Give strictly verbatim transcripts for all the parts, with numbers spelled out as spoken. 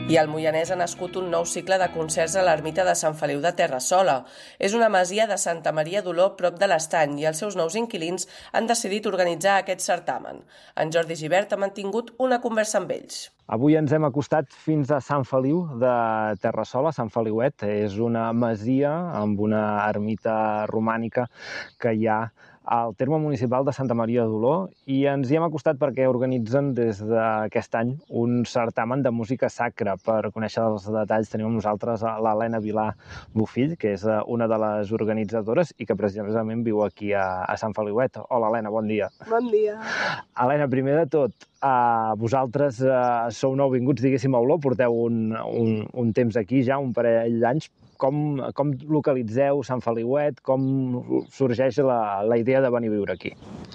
I al Moianès ha nascut un nou cicle de concerts a l'ermita de Sant Feliu de Terrassola. És una masia de Santa Maria d'Oló prop de l'Estany i els seus nous inquilins han decidit organitzar aquest certamen. En Jordi Gibert ha mantingut una conversa amb ells. Avui ens hem acostat fins a Sant Feliu de Terrassola, Sant Feliuet. És una masia amb una ermita romànica que hi ha al terme municipal de Santa Maria d'Oló i ens hi hem acostat perquè organitzen des d'aquest any un certamen de música sacra. Per conèixer els detalls tenim amb nosaltres l'Helena Vilà Bofill, que és una de les organitzadores i que precisament viu aquí a, a Sant Feliuet. Hola, Helena, bon dia. Bon dia. Helena, primer de tot, uh, vosaltres uh, sou nouvinguts, diguéssim, a Oló, porteu un, un, un temps aquí ja, un parell d'anys. Com, com localitzeu Sant Feliuet? Com sorgeix la, la idea de venir a viure aquí?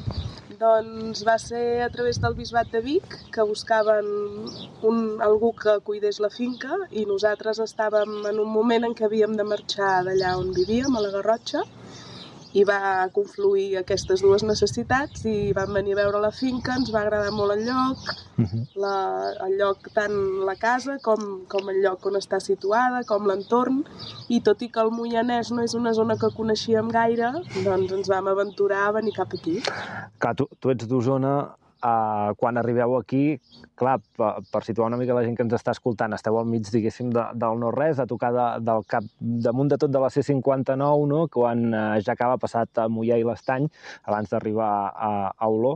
Doncs va ser a través del Bisbat de Vic, que buscaven un, algú que cuidés la finca i nosaltres estàvem en un moment en què havíem de marxar d'allà on vivíem, a la Garrotxa, i va confluir aquestes dues necessitats i vam venir a veure la finca, ens va agradar molt el lloc, uh-huh. la, el lloc tant la casa com, com el lloc on està situada, com l'entorn, i tot i que el Moianès no és una zona que coneixíem gaire, doncs ens vam aventurar a venir cap aquí. Clar, tu, tu ets d'Osona. Uh, quan arribeu aquí, clar, per, per situar una mica la gent que ens està escoltant, esteu al mig, diguéssim, de, del no-res, a tocar de, del cap, damunt de tot de la C cinquanta-nou, no? Quan uh, ja acaba passat a Moià i l'Estany, abans d'arribar a, a Oló.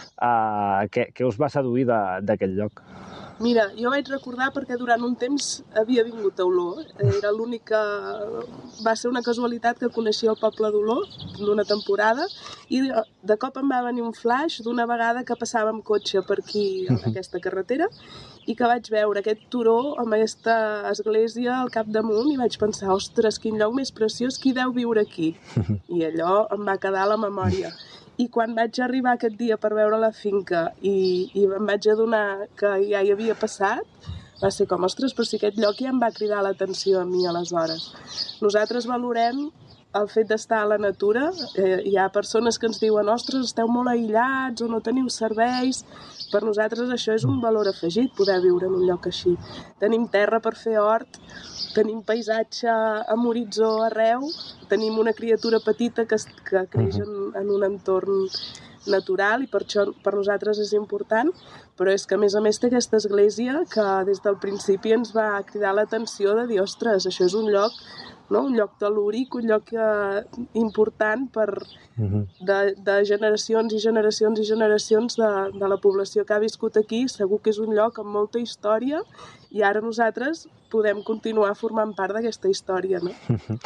Uh, què, què us va seduir d'aquest lloc? Mira, jo vaig recordar perquè durant un temps havia vingut a Oló. Era l'única... Va ser una casualitat que coneixia el poble d'Oló d'una temporada i de cop em va venir un flash d'una vegada que passava amb cotxe per aquí, en aquesta carretera, i que vaig veure aquest turó amb aquesta església al capdamunt i vaig pensar, ostres, quin lloc més preciós, qui deu viure aquí? I allò em va quedar a la memòria. I quan vaig arribar aquest dia per veure la finca i, i em vaig adonar que ja hi havia passat, va ser com, ostres, però si aquest lloc ja em va cridar l'atenció a mi aleshores. Nosaltres valorem el fet d'estar a la natura. Eh, hi ha persones que ens diuen, ostres, esteu molt aïllats o no teniu serveis. Per nosaltres això és un valor afegit, poder viure en un lloc així. Tenim terra per fer hort, tenim paisatge amb horitzó arreu, tenim una criatura petita que, que creix en, en un entorn natural i per això per nosaltres és important, però és que a més a més té aquesta església que des del principi ens va cridar l'atenció de dir, ostres, això és un lloc, no? Un lloc tel·lúric, un lloc eh, important per, de, de generacions i generacions i generacions de, de la població que ha viscut aquí. Segur que és un lloc amb molta història i ara nosaltres podem continuar formant part d'aquesta història, no?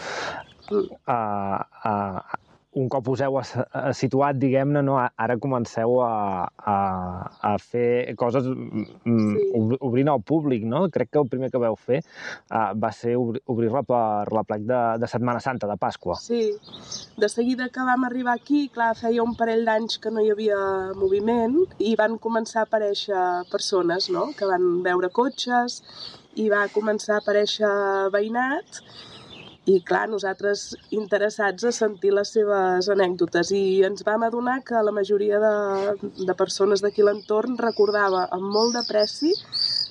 Uh, uh, un cop us heu situat, diguem-ne, no, ara comenceu a, a, a fer coses sí. obrint al públic, no? Crec que el primer que vau fer uh, va ser obrir-la per la plec de, de Setmana Santa, de Pasqua. Sí, de seguida que vam arribar aquí, clar, feia un parell d'anys que no hi havia moviment i van començar a aparèixer persones, no?, que van veure cotxes i va començar a aparèixer veïnat. I clar, nosaltres interessats a sentir les seves anècdotes i ens vam adonar que la majoria de, de persones d'aquí a l'entorn recordava amb molt de preci